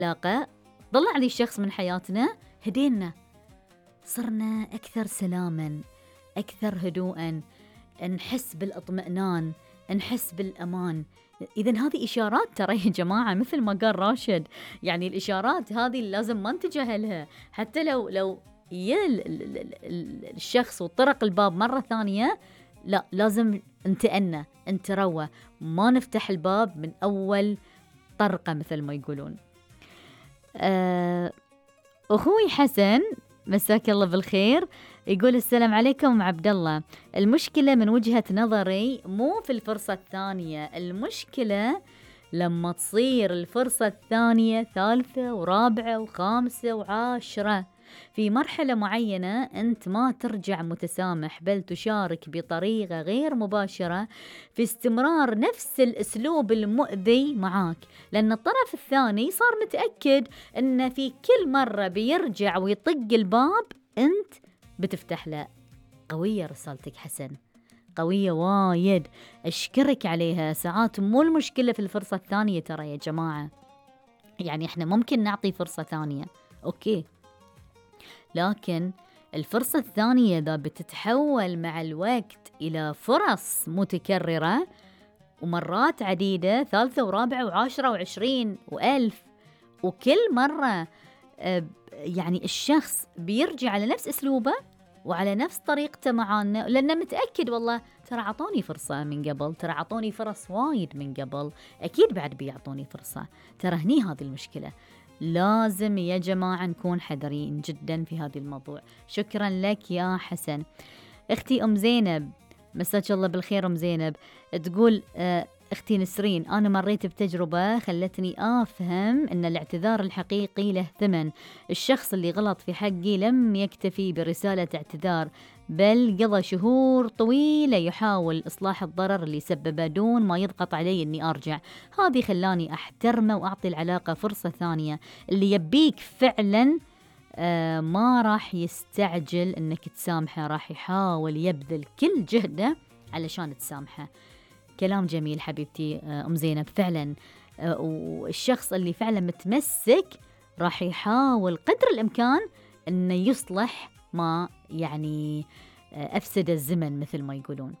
علاقة طلع لي الشخص من حياتنا، هدينا، صرنا أكثر سلاماً، أكثر هدوءاً، نحس بالاطمئنان، نحس بالأمان. إذن هذه إشارات ترى يا جماعة، مثل ما قال راشد، يعني الإشارات هذه لازم ما نتجاهلها. حتى لو الشخص وطرق الباب مرة ثانية، لا، لازم نتأنى، نتروى، ما نفتح الباب من أول طرقة مثل ما يقولون. أخوي حسن مساك الله بالخير، يقول السلام عليكم عبد الله. المشكلة من وجهة نظري مو في الفرصة الثانية، المشكلة لما تصير الفرصة الثانية ثالثة ورابعة وخامسة وعاشرة. في مرحلة معينة أنت ما ترجع متسامح، بل تشارك بطريقة غير مباشرة في استمرار نفس الأسلوب المؤذي معاك، لأن الطرف الثاني صار متأكد أن في كل مرة بيرجع ويطق الباب أنت بتفتح له. قوية رسالتك حسن، قوية وايد، أشكرك عليها. ساعات مو المشكلة في الفرصة الثانية ترى يا جماعة، يعني إحنا ممكن نعطي فرصة ثانية، أوكي، لكن الفرصة الثانية إذا بتتحول مع الوقت إلى فرص متكررة ومرات عديدة، ثالثة ورابعة وعاشرة وعشرين وألف، وكل مرة يعني الشخص بيرجع على نفس أسلوبه وعلى نفس طريقته معانا، لأنه متأكد والله ترى عطوني فرصة من قبل، ترى عطوني فرص وايد من قبل، أكيد بعد بيعطوني فرصة. ترى هني هذه المشكلة. لازم يا جماعة نكون حذرين جدا في هذا الموضوع. شكرا لك يا حسن. اختي أم زينب مساك الله بالخير. أم زينب تقول اختي نسرين، أنا مريت بتجربة خلتني أفهم أن الاعتذار الحقيقي له ثمن. الشخص اللي غلط في حقي لم يكتفي برسالة اعتذار، بل قضى شهور طويلة يحاول إصلاح الضرر اللي سببه دون ما يضغط علي أني أرجع. هذه خلاني أحترمه وأعطي العلاقة فرصة ثانية. اللي يبيك فعلا ما راح يستعجل أنك تسامحه، راح يحاول يبذل كل جهده علشان تسامحه. كلام جميل حبيبتي أم زينب فعلا. والشخص اللي فعلا متمسك راح يحاول قدر الإمكان أنه يصلح ما يعني أفسد الزمن مثل ما يقولون.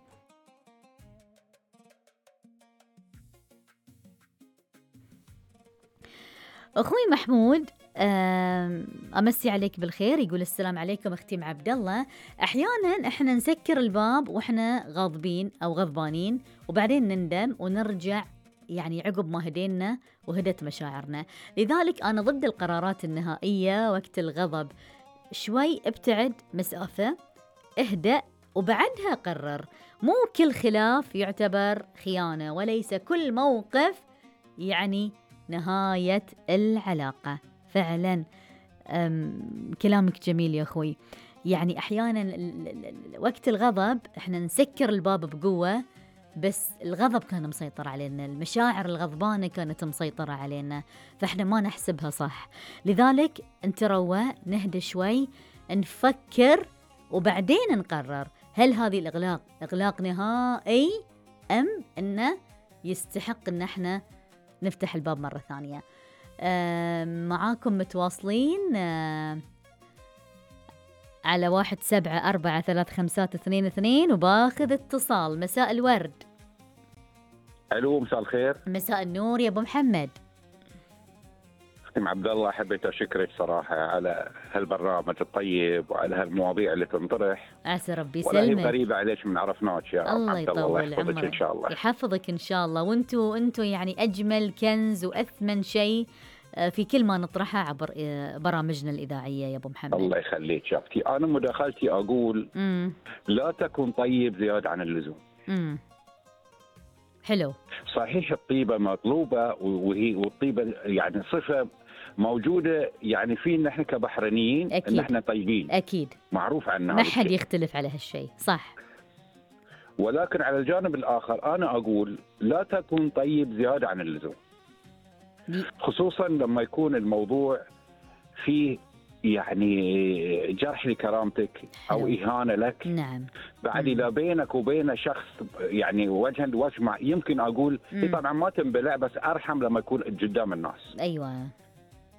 أخوي محمود أمسي عليك بالخير، يقول السلام عليكم أختي مع عبد الله. أحيانا إحنا نسكر الباب وإحنا غاضبين أو غضبانين، وبعدين نندم ونرجع يعني عقب ما هدينا وهدت مشاعرنا. لذلك أنا ضد القرارات النهائية وقت الغضب. شوي ابتعد مسافة، اهدأ وبعدها قرر. مو كل خلاف يعتبر خيانة، وليس كل موقف يعني نهاية العلاقة. فعلا كلامك جميل يا أخوي. يعني أحيانا وقت الغضب إحنا نسكر الباب بقوة، بس الغضب كان مسيطر علينا، المشاعر الغضبانة كانت مسيطرة علينا، فإحنا ما نحسبها صح. لذلك نتروى، نهدى شوي، نفكر، وبعدين نقرر هل هذه الإغلاق إغلاق نهائي أم أنه يستحق أن احنا نفتح الباب مرة ثانية. معاكم متواصلين على 17435222 وباخذ اتصال. مساء الورد. الو مساء الخير. مساء النور يا ابو محمد. اختي عبد الله، حبيت اشكرك صراحه على هالبرنامج الطيب وعلى هالمواضيع اللي تنطرح. عسى ربي يسلمك. ولا هي غريبه عليك من عرفناك يا الله عبد الله. الله يطول يحفظك عمرك ان شاء الله. يحفظك ان شاء الله. وانتو يعني اجمل كنز واثمن شيء في كل ما نطرحه عبر برامجنا الإذاعية يا أبو محمد. الله يخليك يا أختي. أنا مداخلتي أقول لا تكن طيب زيادة عن اللزوم. حلو. صحيح الطيبة مطلوبة، والطيبة يعني صفة موجودة يعني فينا احنا كبحرينيين، ان احنا طيبين. أكيد. معروف عنا، ما حد يختلف على هالشيء، صح. ولكن على الجانب الآخر أنا أقول لا تكن طيب زيادة عن اللزوم، خصوصا لما يكون الموضوع فيه يعني جرح لكرامتك أو إهانة لك. نعم. بعد إذا بينك وبين شخص يعني وجها لوجه، يمكن أقول طبعا ما تنبلع، بس أرحم لما يكون قدام الناس. أيوة.